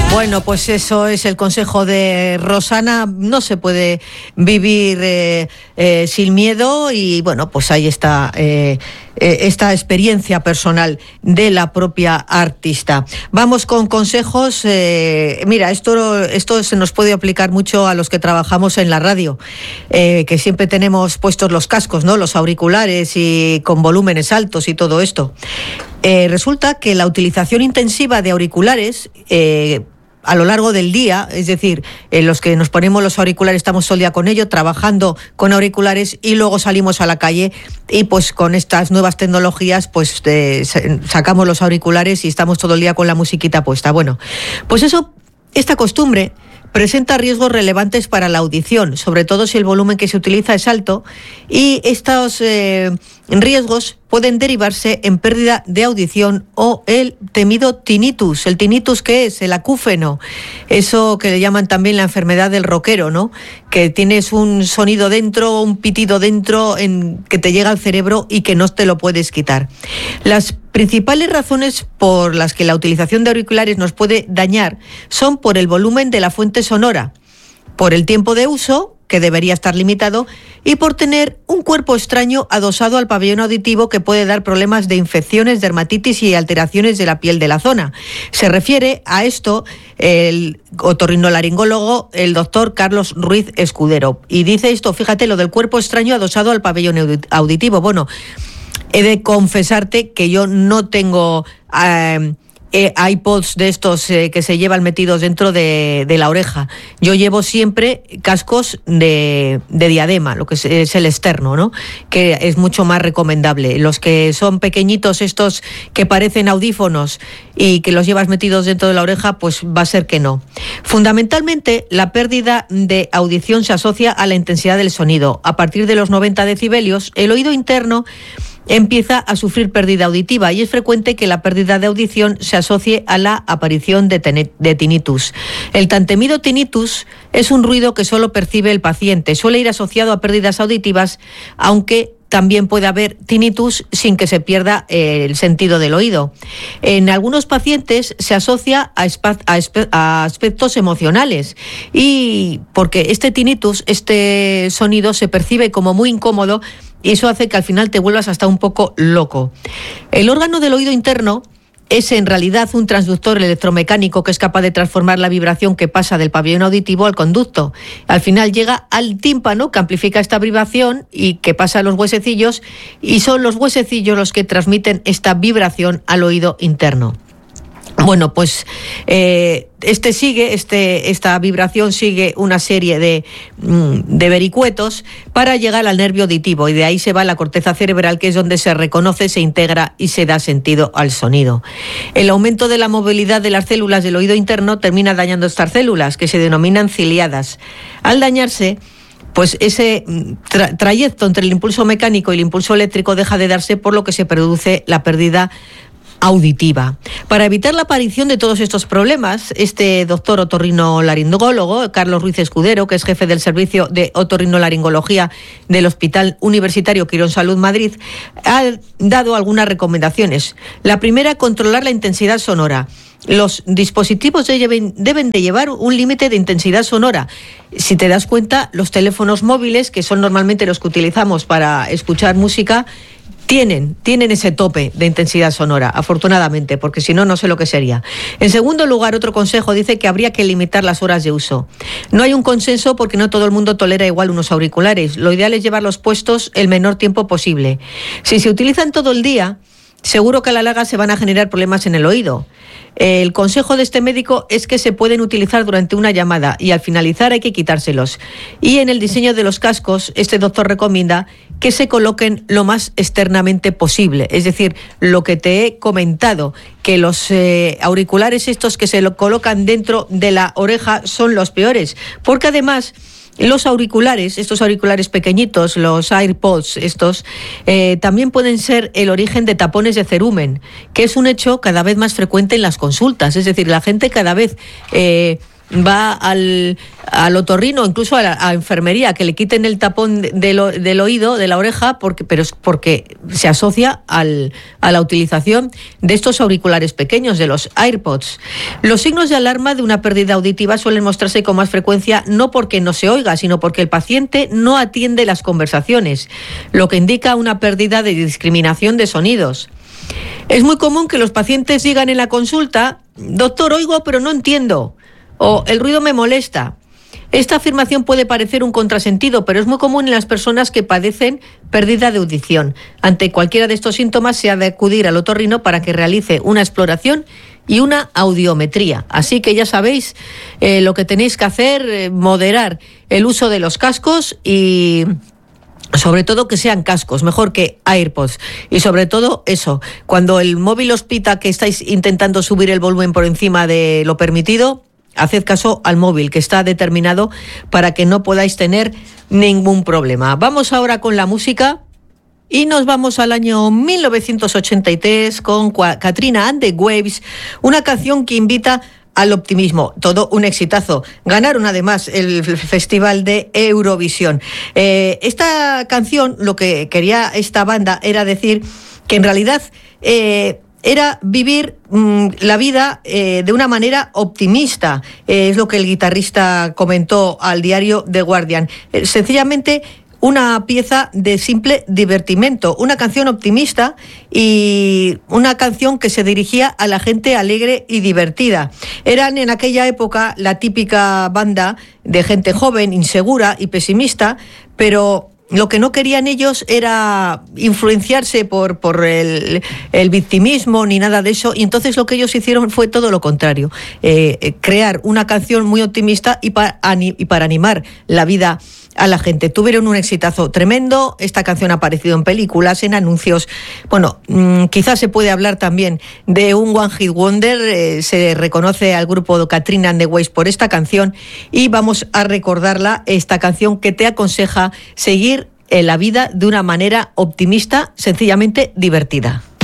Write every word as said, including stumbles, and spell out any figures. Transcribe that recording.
Bueno, pues eso es el consejo de Rosana. No se puede vivir eh, eh, sin miedo y bueno, pues ahí está eh, eh, esta experiencia personal de la propia artista. Vamos con consejos. Eh, mira, esto, esto se nos puede aplicar mucho a los que trabajamos en la radio, eh, que siempre tenemos puestos los cascos, ¿no? Los auriculares y con volúmenes altos y todo esto. Eh, resulta que la utilización intensiva de auriculares eh, a lo largo del día, es decir, eh, los que nos ponemos los auriculares estamos todo el día con ello, trabajando con auriculares y luego salimos a la calle y pues con estas nuevas tecnologías pues eh, sacamos los auriculares y estamos todo el día con la musiquita puesta. Bueno, pues eso, esta costumbre presenta riesgos relevantes para la audición, sobre todo si el volumen que se utiliza es alto, y estos eh, riesgos pueden derivarse en pérdida de audición o el temido tinnitus. ¿El tinnitus qué es? El acúfeno, eso que le llaman también la enfermedad del rockero, ¿no? Que tienes un sonido dentro, un pitido dentro en, que te llega al cerebro y que no te lo puedes quitar. Las principales razones por las que la utilización de auriculares nos puede dañar son por el volumen de la fuente sonora, por el tiempo de uso, que debería estar limitado, y por tener un cuerpo extraño adosado al pabellón auditivo que puede dar problemas de infecciones, dermatitis y alteraciones de la piel de la zona. Se refiere a esto el otorrinolaringólogo, el doctor Carlos Ruiz Escudero. Y dice esto, fíjate, lo del cuerpo extraño adosado al pabellón auditivo. Bueno, he de confesarte que yo no tengo Eh, Eh, iPods de estos eh, que se llevan metidos dentro de, de la oreja. Yo llevo siempre cascos de, de diadema, lo que es, es el externo, ¿no? Que es mucho más recomendable. Los que son pequeñitos, estos que parecen audífonos y que los llevas metidos dentro de la oreja, pues va a ser que no. Fundamentalmente, la pérdida de audición se asocia a la intensidad del sonido. A partir de los noventa decibelios, el oído interno empieza a sufrir pérdida auditiva y es frecuente que la pérdida de audición se asocie a la aparición de, ten- de tinnitus. El tan temido tinnitus es un ruido que solo percibe el paciente. Suele ir asociado a pérdidas auditivas, aunque también puede haber tinnitus sin que se pierda eh, el sentido del oído. En algunos pacientes se asocia a, espa- a, espe- a aspectos emocionales, y porque este tinnitus, este sonido, se percibe como muy incómodo y eso hace que al final te vuelvas hasta un poco loco. El órgano del oído interno es en realidad un transductor electromecánico que es capaz de transformar la vibración que pasa del pabellón auditivo al conducto. Al final llega al tímpano, que amplifica esta vibración y que pasa a los huesecillos, y son los huesecillos los que transmiten esta vibración al oído interno. Bueno, pues eh, este sigue, este, esta vibración sigue una serie de, de vericuetos para llegar al nervio auditivo, y de ahí se va a la corteza cerebral, que es donde se reconoce, se integra y se da sentido al sonido. El aumento de la movilidad de las células del oído interno termina dañando estas células, que se denominan ciliadas. Al dañarse, pues ese tra- trayecto entre el impulso mecánico y el impulso eléctrico deja de darse, por lo que se produce la pérdida auditiva. Para evitar la aparición de todos estos problemas, este doctor otorrinolaringólogo, Carlos Ruiz Escudero, que es jefe del servicio de otorrinolaringología del Hospital Universitario Quirón Salud Madrid, ha dado algunas recomendaciones. La primera, controlar la intensidad sonora. Los dispositivos deben, deben de llevar un límite de intensidad sonora. Si te das cuenta, los teléfonos móviles, que son normalmente los que utilizamos para escuchar música, Tienen, tienen ese tope de intensidad sonora, afortunadamente, porque si no, no sé lo que sería. En segundo lugar, otro consejo dice que habría que limitar las horas de uso. No hay un consenso porque no todo el mundo tolera igual unos auriculares. Lo ideal es llevarlos puestos el menor tiempo posible. Si se utilizan todo el día, seguro que a la larga se van a generar problemas en el oído. El consejo de este médico es que se pueden utilizar durante una llamada y al finalizar hay que quitárselos. Y en el diseño de los cascos, este doctor recomienda que se coloquen lo más externamente posible. Es decir, lo que te he comentado, que los eh, auriculares estos que se lo colocan dentro de la oreja son los peores, porque además los auriculares, estos auriculares pequeñitos, los AirPods estos, eh, también pueden ser el origen de tapones de cerumen, que es un hecho cada vez más frecuente en las consultas. Es decir, la gente cada vez eh, va al, al otorrino, incluso a la a enfermería, que le quiten el tapón de, de lo, del oído, de la oreja, porque, pero es porque se asocia al, a la utilización de estos auriculares pequeños, de los AirPods. Los signos de alarma de una pérdida auditiva suelen mostrarse con más frecuencia no porque no se oiga, sino porque el paciente no atiende las conversaciones, lo que indica una pérdida de discriminación de sonidos. Es muy común que los pacientes digan en la consulta: doctor, oigo pero no entiendo, o el ruido me molesta. Esta afirmación puede parecer un contrasentido, pero es muy común en las personas que padecen pérdida de audición. Ante cualquiera de estos síntomas se ha de acudir al otorrino para que realice una exploración y una audiometría. Así que ya sabéis eh, lo que tenéis que hacer, eh, moderar el uso de los cascos y sobre todo que sean cascos, mejor que AirPods. Y sobre todo eso, cuando el móvil os pita que estáis intentando subir el volumen por encima de lo permitido, haced caso al móvil, que está determinado para que no podáis tener ningún problema. Vamos ahora con la música y nos vamos al año mil novecientos ochenta y tres con Katrina and the Waves, una canción que invita al optimismo. Todo un exitazo. Ganaron además el Festival de Eurovisión. Eh, esta canción, lo que quería esta banda era decir que en realidad eh, era vivir mmm, la vida eh, de una manera optimista. Eh, es lo que el guitarrista comentó al diario The Guardian. Eh, sencillamente una pieza de simple divertimento, una canción optimista y una canción que se dirigía a la gente alegre y divertida. Eran en aquella época la típica banda de gente joven, insegura y pesimista, pero lo que no querían ellos era influenciarse por, por el, el victimismo ni nada de eso, y entonces lo que ellos hicieron fue todo lo contrario, eh, crear una canción muy optimista y, pa, y para animar la vida a la gente. Tuvieron un exitazo tremendo. Esta canción ha aparecido en películas, en anuncios. Bueno, mmm, quizás se puede hablar también de un One Hit Wonder. Eh, se reconoce al grupo Katrina and the Waves por esta canción y vamos a recordarla, esta canción que te aconseja seguir en la vida de una manera optimista, sencillamente divertida.